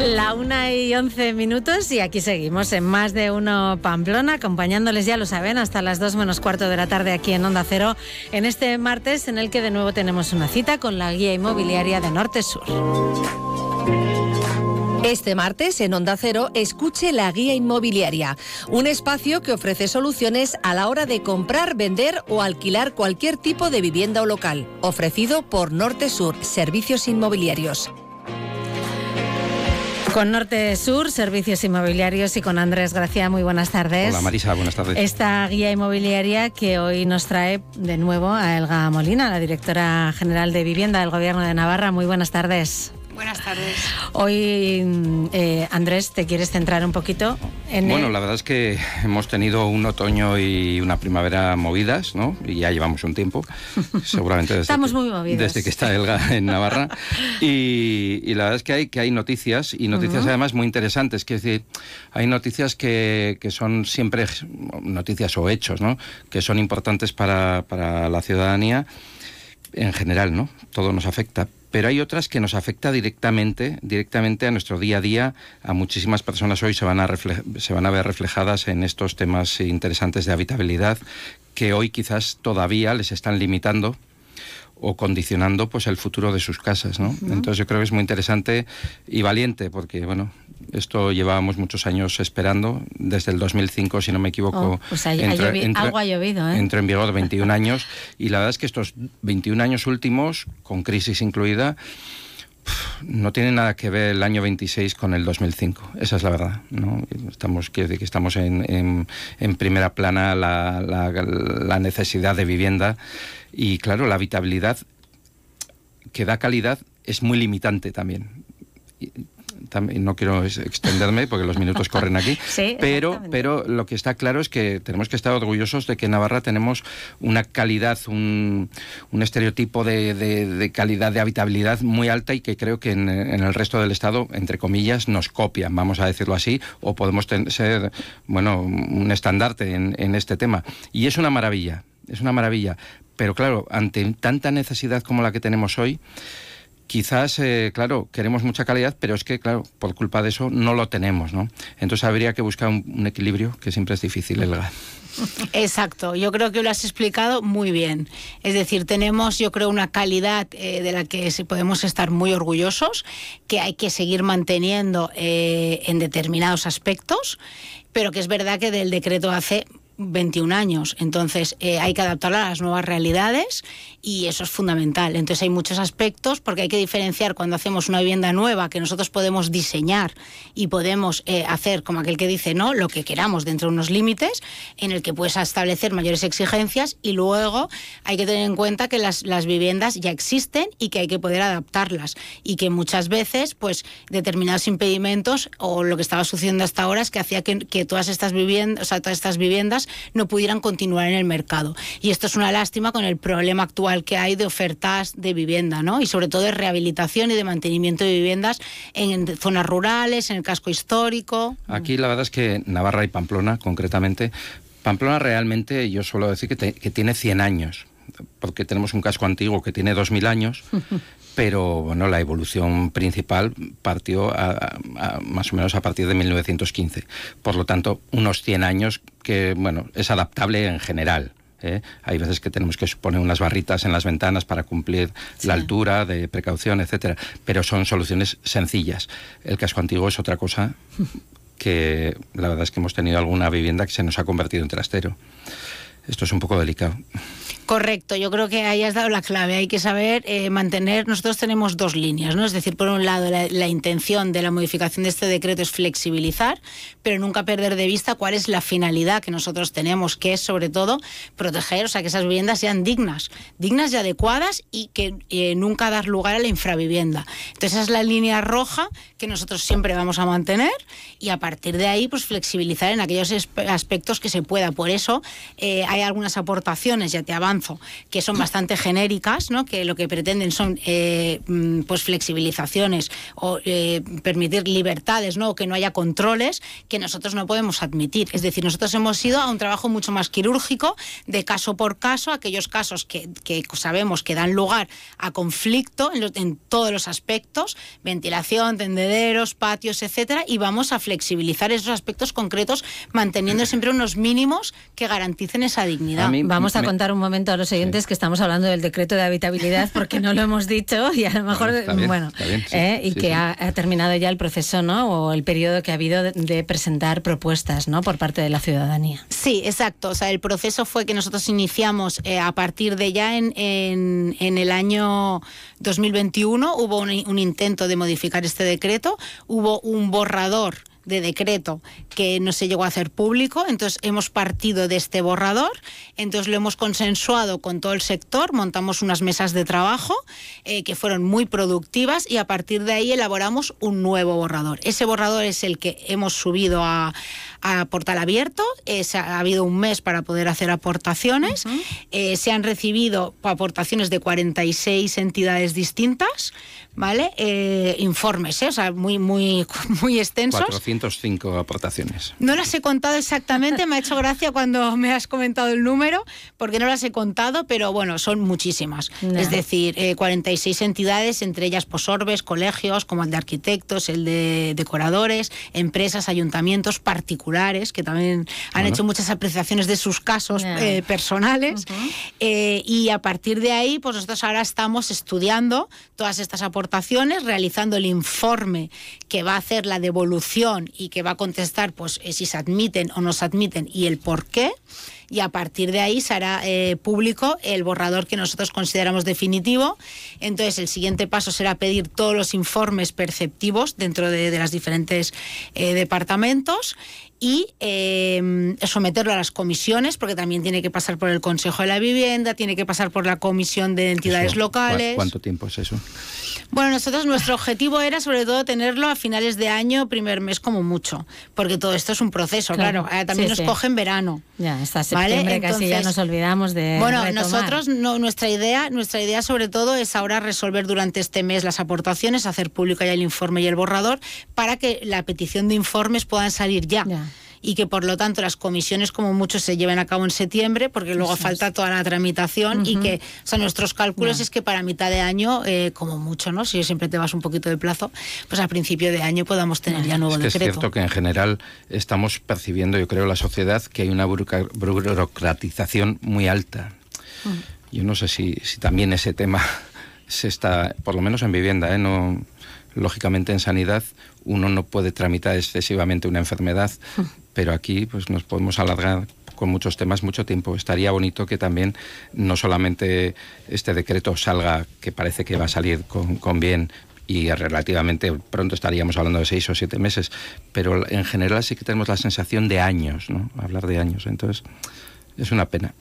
La 1:11 y aquí seguimos en Más de Uno Pamplona, acompañándoles, ya lo saben, hasta las 2 menos cuarto de la tarde aquí en Onda Cero, en este martes en el que de nuevo tenemos una cita con la guía inmobiliaria de Norte Sur. Este martes en Onda Cero, escuche la guía inmobiliaria, un espacio que ofrece soluciones a la hora de comprar, vender o alquilar cualquier tipo de vivienda o local, ofrecido por Norte Sur, Servicios Inmobiliarios. Con Norte Sur, Servicios Inmobiliarios, y con Andrés Gracia. Muy buenas tardes. Hola Marisa, buenas tardes. Esta guía inmobiliaria que hoy nos trae de nuevo a Elga Molina, la directora general de Vivienda del Gobierno de Navarra. Muy buenas tardes. Buenas tardes. Hoy, Andrés, ¿te quieres centrar un poquito en Bueno, la verdad es que hemos tenido un otoño y una primavera movidas, ¿no? Y ya llevamos un tiempo, seguramente Estamos muy movidos. Desde que está Elga en Navarra. Y la verdad es que hay noticias, y noticias además muy interesantes. Que es decir, hay noticias que son siempre noticias o hechos, ¿no? Que son importantes para la ciudadanía en general, ¿no? Todo nos afecta. Pero hay otras que nos afecta directamente a nuestro día a día. A muchísimas personas hoy se van a ver reflejadas en estos temas interesantes de habitabilidad, que hoy quizás todavía les están limitando o condicionando pues el futuro de sus casas, ¿no? Entonces yo creo que es muy interesante y valiente, porque bueno, esto llevábamos muchos años esperando, desde el 2005, si no me equivoco. Pues algo ha llovido, ¿eh? Entró en vigor 21 años, y la verdad es que estos 21 años últimos, con crisis incluida, no tiene nada que ver el año 26 con el 2005, esa es la verdad, ¿no? Quiero decir que estamos en primera plana la necesidad de vivienda, y claro, la habitabilidad que da calidad es muy limitante también. No quiero extenderme porque los minutos corren aquí, sí, pero lo que está claro es que tenemos que estar orgullosos de que en Navarra tenemos una calidad, un estereotipo de calidad de habitabilidad muy alta, y que creo que en el resto del Estado, entre comillas, nos copian, vamos a decirlo así, o podemos ser, bueno, un estandarte en este tema. Y es una maravilla, pero claro, ante tanta necesidad como la que tenemos hoy, quizás, claro, queremos mucha calidad, pero es que, claro, por culpa de eso no lo tenemos, ¿no? Entonces habría que buscar un equilibrio, que siempre es difícil, Elga. Exacto, yo creo que lo has explicado muy bien. Es decir, tenemos, yo creo, una calidad de la que podemos estar muy orgullosos, que hay que seguir manteniendo en determinados aspectos, pero que es verdad que del decreto hace 21 años, entonces hay que adaptarlo a las nuevas realidades, y eso es fundamental. Entonces hay muchos aspectos, porque hay que diferenciar cuando hacemos una vivienda nueva, que nosotros podemos diseñar y podemos hacer, como aquel que dice, no, lo que queramos dentro de unos límites, en el que puedes establecer mayores exigencias, y luego hay que tener en cuenta que las viviendas ya existen y que hay que poder adaptarlas, y que muchas veces pues determinados impedimentos, o lo que estaba sucediendo hasta ahora, es que hacía que todas estas viviendas no pudieran continuar en el mercado. Y esto es una lástima con el problema actual que hay de ofertas de vivienda, ¿no? Y sobre todo de rehabilitación y de mantenimiento de viviendas en zonas rurales, en el casco histórico. Aquí la verdad es que Navarra y Pamplona, concretamente, Pamplona realmente yo suelo decir que tiene 100 años, porque tenemos un casco antiguo que tiene 2000 años, pero bueno, la evolución principal partió más o menos a partir de 1915. Por lo tanto, unos 100 años que, bueno, es adaptable en general. Hay veces que tenemos que poner unas barritas en las ventanas para cumplir la altura de precaución, etcétera, pero son soluciones sencillas. El casco antiguo es otra cosa, que la verdad es que hemos tenido alguna vivienda que se nos ha convertido en trastero. Esto es un poco delicado. Correcto, yo creo que ahí has dado la clave. Hay que saber mantener. Nosotros tenemos dos líneas, ¿no? Es decir, por un lado, la intención de la modificación de este decreto es flexibilizar, pero nunca perder de vista cuál es la finalidad que nosotros tenemos, que es sobre todo proteger, o sea, que esas viviendas sean dignas y adecuadas, y que nunca dar lugar a la infravivienda. Entonces esa es la línea roja que nosotros siempre vamos a mantener, y a partir de ahí pues flexibilizar en aquellos aspectos que se pueda. Por eso hay algunas aportaciones, ya te avanzo, que son bastante genéricas, ¿no? Que lo que pretenden son pues flexibilizaciones o permitir libertades, ¿no? O que no haya controles que nosotros no podemos admitir. Es decir, nosotros hemos ido a un trabajo mucho más quirúrgico, de caso por caso, aquellos casos que sabemos que dan lugar a conflicto en todos los aspectos, ventilación, tendederos, patios, etcétera, y vamos a flexibilizar esos aspectos concretos, manteniendo siempre unos mínimos que garanticen esa dignidad. Vamos a contar un momento a los oyentes que estamos hablando del decreto de habitabilidad, porque no lo hemos dicho y a lo mejor, está bien, y que ha terminado ya el proceso, ¿no? O el periodo que ha habido de presentar propuestas, ¿no? Por parte de la ciudadanía. Sí, exacto. O sea, el proceso fue que nosotros iniciamos a partir de ya en el año 2021, hubo un intento de modificar este decreto, hubo un borrador de decreto que no se llegó a hacer público, entonces hemos partido de este borrador, entonces lo hemos consensuado con todo el sector, montamos unas mesas de trabajo que fueron muy productivas y a partir de ahí elaboramos un nuevo borrador. Ese borrador es el que hemos subido a portal abierto, ha habido un mes para poder hacer aportaciones, se han recibido aportaciones de 46 entidades distintas, ¿vale? Informes, o sea, muy extensos. 405 aportaciones. No las he contado exactamente, me ha hecho gracia cuando me has comentado el número, porque no las he contado, pero bueno, son muchísimas. No. Es decir, 46 entidades, entre ellas Orbes, colegios, como el de arquitectos, el de decoradores, empresas, ayuntamientos, particulares, que también han hecho muchas apreciaciones de sus casos personales. Y a partir de ahí, pues nosotros ahora estamos estudiando todas estas aportaciones, realizando el informe que va a hacer la devolución y que va a contestar pues si se admiten o no se admiten y el por qué. Y a partir de ahí se hará público el borrador que nosotros consideramos definitivo. Entonces el siguiente paso será pedir todos los informes perceptivos dentro de los diferentes departamentos y someterlo a las comisiones, porque también tiene que pasar por el Consejo de la Vivienda, tiene que pasar por la Comisión de Entidades Locales. ¿Cuánto tiempo es eso? Bueno, nosotros nuestro objetivo era sobre todo tenerlo a finales de año, primer mes como mucho, porque todo esto es un proceso, claro. También nos coge en verano. Ya, hasta septiembre, ¿vale? Casi ya nos olvidamos de retomar. Nosotros, nuestra idea sobre todo es ahora resolver durante este mes las aportaciones, hacer público ya el informe y el borrador, para que la petición de informes puedan salir ya. Y que por lo tanto las comisiones como mucho se lleven a cabo en septiembre, porque luego falta toda la tramitación y que, o sea, nuestros cálculos es que para mitad de año, como mucho, ¿no? Si siempre te vas un poquito de plazo, pues a principio de año podamos tener ya nuevo decreto. Es cierto que en general estamos percibiendo, yo creo, la sociedad, que hay una burocratización muy alta. Yo no sé si también ese tema se está, por lo menos en vivienda, no... Lógicamente en sanidad uno no puede tramitar excesivamente una enfermedad, pero aquí pues nos podemos alargar con muchos temas mucho tiempo. Estaría bonito que también no solamente este decreto salga, que parece que va a salir con bien, y relativamente pronto estaríamos hablando de 6 o 7 meses, pero en general sí que tenemos la sensación de años, ¿no? Hablar de años, entonces... Es una pena.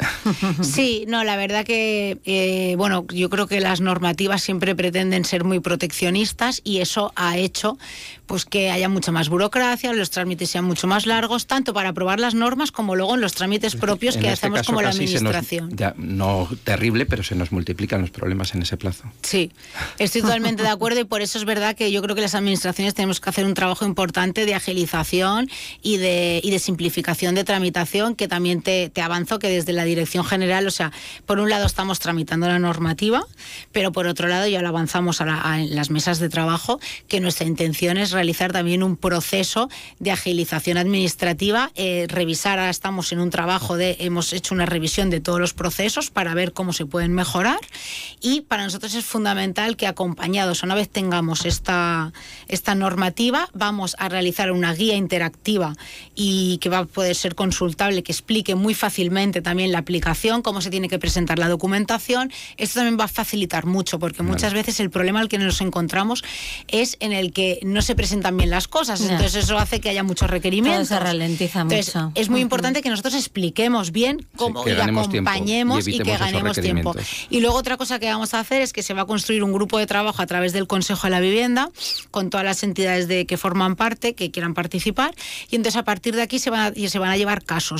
Sí, no, la verdad que, bueno, yo creo que las normativas siempre pretenden ser muy proteccionistas y eso ha hecho pues que haya mucha más burocracia, los trámites sean mucho más largos, tanto para aprobar las normas como luego en los trámites propios que hacemos como la administración. No terrible, pero se nos multiplican los problemas en ese plazo. Sí, estoy totalmente de acuerdo y por eso es verdad que yo creo que las administraciones tenemos que hacer un trabajo importante de agilización y de simplificación de tramitación, que también te avanza que desde la Dirección General, o sea, por un lado estamos tramitando la normativa, pero por otro lado ya lo avanzamos en las mesas de trabajo, que nuestra intención es realizar también un proceso de agilización administrativa, revisar, ahora estamos en un trabajo hemos hecho una revisión de todos los procesos para ver cómo se pueden mejorar y para nosotros es fundamental que acompañados, una vez tengamos esta normativa, vamos a realizar una guía interactiva y que va a poder ser consultable, que explique muy fácilmente también la aplicación, cómo se tiene que presentar la documentación. Esto también va a facilitar mucho, porque muchas veces el problema al que nos encontramos es en el que no se presentan bien las cosas, entonces eso hace que haya muchos requerimientos. Todo se ralentiza mucho. Es muy importante que nosotros expliquemos bien cómo y acompañemos y que ganemos tiempo. Y luego otra cosa que vamos a hacer es que se va a construir un grupo de trabajo a través del Consejo de la Vivienda, con todas las entidades que forman parte, que quieran participar, y entonces a partir de aquí se van a llevar casos